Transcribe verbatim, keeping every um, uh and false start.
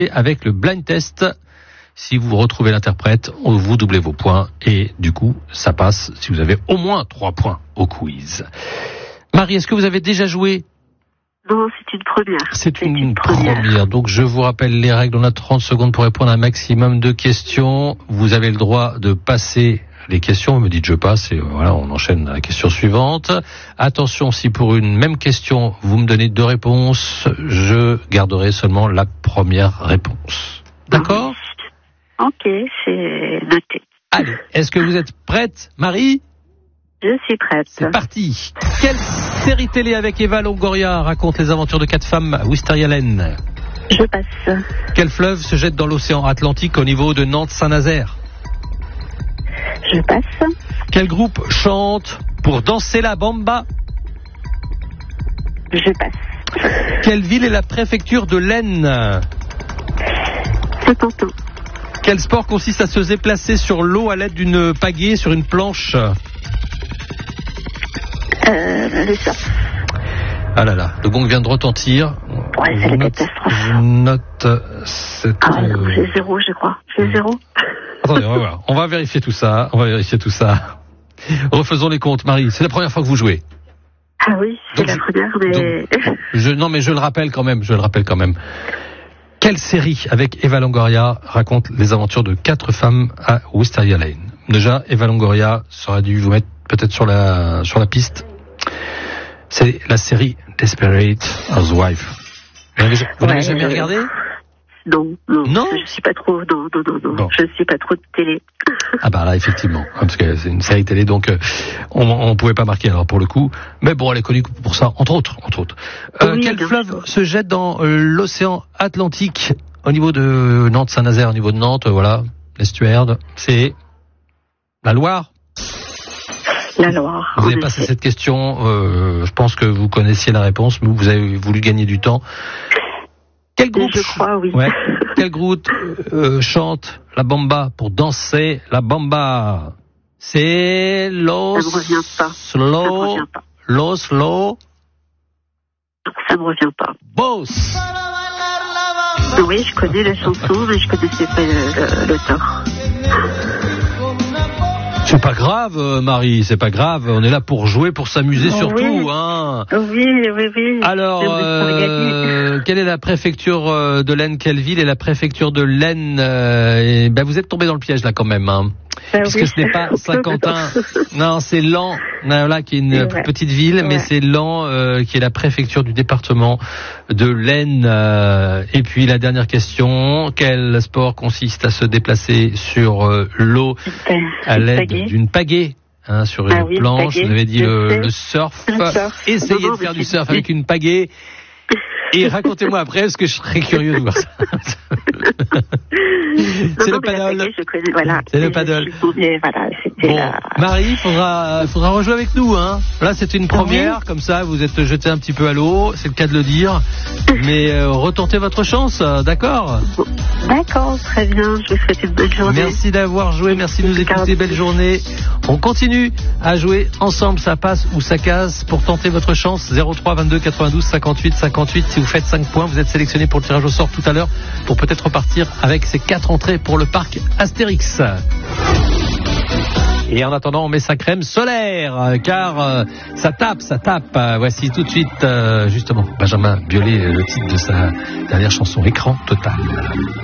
avec le blind test. Si vous retrouvez l'interprète, vous doublez vos points et du coup, ça passe si vous avez au moins trois points au quiz. Marie, est-ce que vous avez déjà joué ? Non, c'est une première. C'est, c'est une, une première. première. Donc, je vous rappelle les règles. On a trente secondes pour répondre à un maximum de questions. Vous avez le droit de passer les questions. Vous me dites je passe et voilà, on enchaîne à la question suivante. Attention, si pour une même question, vous me donnez deux réponses, je garderai seulement la première réponse. D'accord ? Ok, c'est noté. Allez, est-ce que vous êtes prête, Marie ? Je suis prête. C'est parti. Quelle série télé avec Eva Longoria raconte les aventures de quatre femmes à Wisteria Lane ? Je passe. Quel fleuve se jette dans l'océan Atlantique au niveau de Nantes-Saint-Nazaire ? Je passe. Quel groupe chante pour danser la bamba ? Je passe. Quelle ville est la préfecture de l'Aisne ? Saint-Quentin. Quel sport consiste à se déplacer sur l'eau à l'aide d'une pagaie sur une planche ? Euh, le surf. Ah là là, le gong vient de retentir. Ouais, c'est la catastrophe. Je note cette... Ah non, j'ai zéro, je crois. J'ai zéro. Attendez, on va voir. On va vérifier tout ça. On va vérifier tout ça. Refaisons les comptes, Marie. C'est la première fois que vous jouez. Ah oui, c'est donc, la première, mais... Donc, je, non, mais je le rappelle quand même, je le rappelle quand même. Quelle série avec Eva Longoria raconte les aventures de quatre femmes à Wisteria Lane ? Déjà, Eva Longoria, ça aurait dû vous mettre peut-être sur la, sur la piste. C'est la série Desperate Housewives. Vous l'avez, vous l'avez ouais, jamais euh... regardé ? Non, non, non, je suis pas trop, non, non, non, non, bon. Je suis pas trop de télé. Ah bah là, effectivement, parce que c'est une série télé, donc euh, on, on pouvait pas marquer alors pour le coup. Mais bon, elle est connue pour ça, entre autres, entre autres. Euh, oui, quel fleuve sûr. se jette dans euh, l'océan Atlantique au niveau de Nantes-Saint-Nazaire, au niveau de Nantes, euh, voilà, l'estuaire, c'est la Loire. La Loire. Vous avez passé cette question, euh, je pense que vous connaissiez la réponse, mais vous avez voulu gagner du temps. Quel groupe, je crois, oui. Ouais. Quel groupe euh, chante la bamba pour danser la bamba ? C'est Los... Ça me revient pas. Slow... Ça me revient pas. Los Slow... Ça me revient pas. Boss. Oui, je connais la chanson, mais je connaissais pas le, le, l'auteur. C'est pas grave, Marie, c'est pas grave. On est là pour jouer, pour s'amuser oh, surtout, oui. hein. Oui, oui, oui. Alors, euh, quelle est la préfecture de l'Aisne ? Quelle ville est la préfecture de l'Aisne ? euh, Ben, vous êtes tombé dans le piège là quand même, hein. Ben Puisque oui. ce n'est pas Saint-Quentin. Non, c'est Laon, là, qui est une ouais. petite ville, ouais. mais c'est Laon euh, qui est la préfecture du département de l'Aisne. Euh, et puis la dernière question, quel sport consiste à se déplacer sur euh, l'eau à l'aide d'une pagaie, hein, sur une ah oui, planche? Vous avez dit le, le surf. Le surf. Essayez non, de faire du surf avec une pagaie. Et racontez-moi après, parce que je serais curieux de voir ça. C'est non, le paddle. Pagaie, je connais, voilà. C'est le paddle. Voilà, bon, la... Marie, faudra, faudra rejouer avec nous, hein. Là, c'est une première, oui. Comme ça, vous êtes jeté un petit peu à l'eau, c'est le cas de le dire. Mais euh, retentez votre chance, d'accord ? D'accord, très bien. Je vous souhaite une bonne journée. Merci d'avoir joué, merci de nous écouter. Belle journée. On continue à jouer ensemble, ça passe ou ça casse. Pour tenter votre chance, zéro trois vingt-deux quatre-vingt-douze cinquante-huit cinquante-huit. Si vous faites cinq points, vous êtes sélectionné pour le tirage au sort tout à l'heure pour peut-être repartir avec ces quatre entrées pour le parc Astérix. Et en attendant, on met sa crème solaire, car euh, ça tape, ça tape. Voici tout de suite, euh, justement, Benjamin Biolay, le titre de sa dernière chanson, Écran Total.